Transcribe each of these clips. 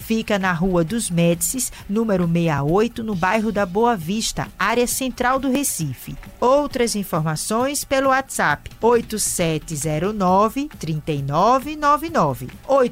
Fica na Rua dos Médicis, número 68, no bairro da Boa Vista, área central do Recife. Outras informações pelo WhatsApp 8709-3999.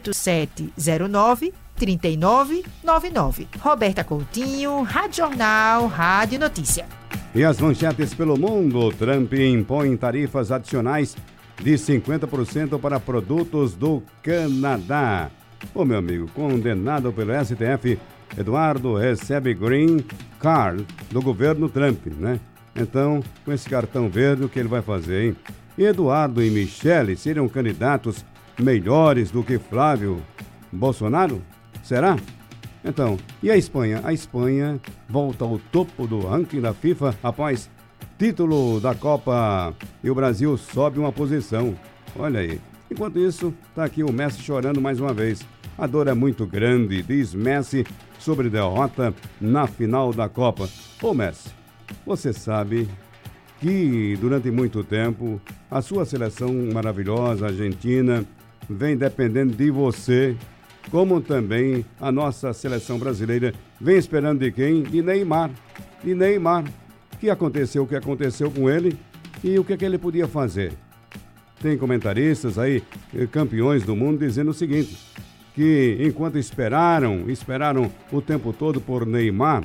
8709-3999. Roberta Coutinho, Rádio Jornal, Rádio Notícia. E as manchetes pelo mundo. Trump impõe tarifas adicionais de 50% para produtos do Canadá. Ô, meu amigo, condenado pelo STF, Eduardo recebe green card do governo Trump, né? Então, com esse cartão verde, o que ele vai fazer, hein? Eduardo e Michele seriam candidatos melhores do que Flávio Bolsonaro? Será? Então, e a Espanha? A Espanha volta ao topo do ranking da FIFA após título da Copa e o Brasil sobe uma posição. Olha aí. Enquanto isso, tá aqui o Messi chorando mais uma vez. A dor é muito grande, diz Messi sobre derrota na final da Copa. Ô Messi, você sabe que durante muito tempo a sua seleção maravilhosa, argentina, vem dependendo de você, como também a nossa seleção brasileira vem esperando de quem? De Neymar. De Neymar. O que aconteceu com ele e o que ele podia fazer? Tem comentaristas aí, campeões do mundo, dizendo o seguinte, que enquanto esperaram o tempo todo por Neymar,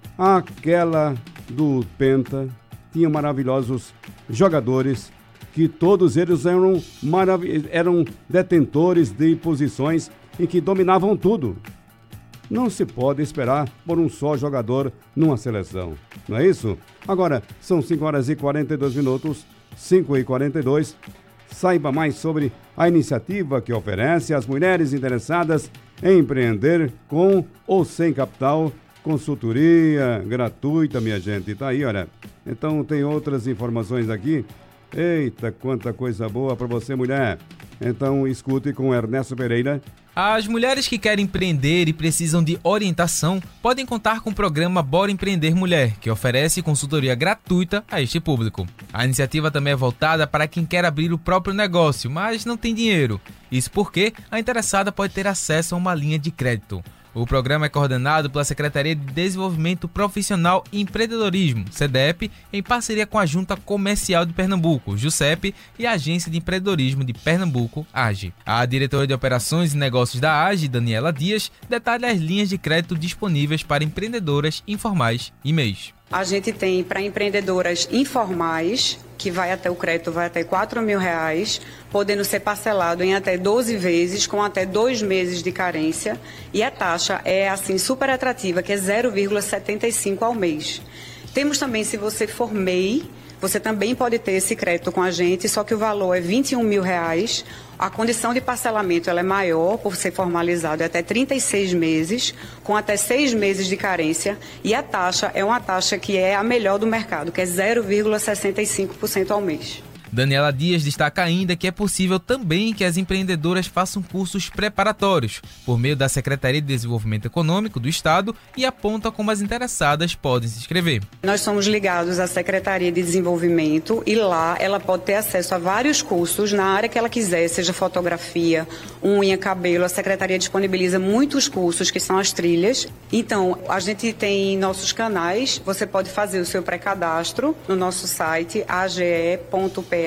aquela do Penta tinha maravilhosos jogadores que todos eles eram detentores de posições em que dominavam tudo. Não se pode esperar por um só jogador numa seleção, não é isso? Agora, são 5h42, 5h42. Saiba mais sobre a iniciativa que oferece às mulheres interessadas em empreender com ou sem capital, consultoria gratuita, minha gente. Tá aí, olha. Então tem outras informações aqui. Eita, quanta coisa boa para você, mulher. Então escute com Ernesto Pereira. As mulheres que querem empreender e precisam de orientação podem contar com o programa Bora Empreender Mulher, que oferece consultoria gratuita a este público. A iniciativa também é voltada para quem quer abrir o próprio negócio, mas não tem dinheiro. Isso porque a interessada pode ter acesso a uma linha de crédito. O programa é coordenado pela Secretaria de Desenvolvimento Profissional e Empreendedorismo, SEDEP, em parceria com a Junta Comercial de Pernambuco, JUSEP, e a Agência de Empreendedorismo de Pernambuco, AGE. A diretora de Operações e Negócios da AGE, Daniela Dias, detalha as linhas de crédito disponíveis para empreendedoras informais e MEIs. A gente tem para empreendedoras informais, que o crédito vai até R$4.000, podendo ser parcelado em até 12 vezes, com até 2 meses de carência. E a taxa é, assim, super atrativa, que é 0,75 ao mês. Temos também, se você for MEI, você também pode ter esse crédito com a gente, só que o valor é R$21.000. A condição de parcelamento ela é maior, por ser formalizado, é até 36 meses, com até 6 meses de carência. E a taxa é uma taxa que é a melhor do mercado, que é 0,65% ao mês. Daniela Dias destaca ainda que é possível também que as empreendedoras façam cursos preparatórios por meio da Secretaria de Desenvolvimento Econômico do Estado e aponta como as interessadas podem se inscrever. Nós somos ligados à Secretaria de Desenvolvimento e lá ela pode ter acesso a vários cursos na área que ela quiser, seja fotografia, unha, cabelo. A Secretaria disponibiliza muitos cursos que são as trilhas. Então, a gente tem nossos canais, você pode fazer o seu pré-cadastro no nosso site age.pe.gov.br.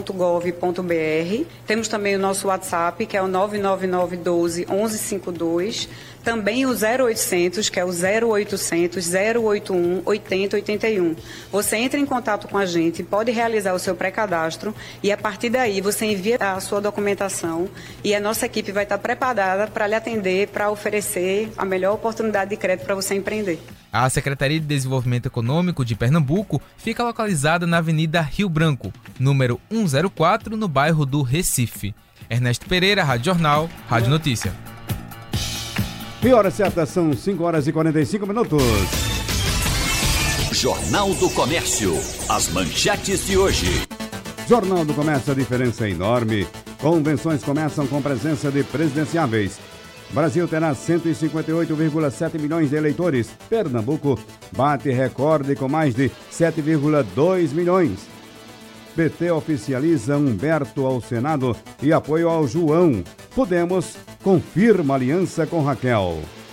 Temos também o nosso WhatsApp, que é o 99912-1152. Também o 0800, que é o 0800 081 8081. Você entra em contato com a gente, pode realizar o seu pré-cadastro e a partir daí você envia a sua documentação e a nossa equipe vai estar preparada para lhe atender, para oferecer a melhor oportunidade de crédito para você empreender. A Secretaria de Desenvolvimento Econômico de Pernambuco fica localizada na Avenida Rio Branco, número 104, no bairro do Recife. Ernesto Pereira, Rádio Jornal, Rádio Notícia. E hora certa são 5h45. Jornal do Comércio. As manchetes de hoje. Jornal do Comércio, a diferença é enorme. Convenções começam com presença de presidenciáveis. Brasil terá 158,7 milhões de eleitores. Pernambuco bate recorde com mais de 7,2 milhões. PT oficializa Humberto ao Senado e apoio ao João. Podemos confirma aliança com Raquel.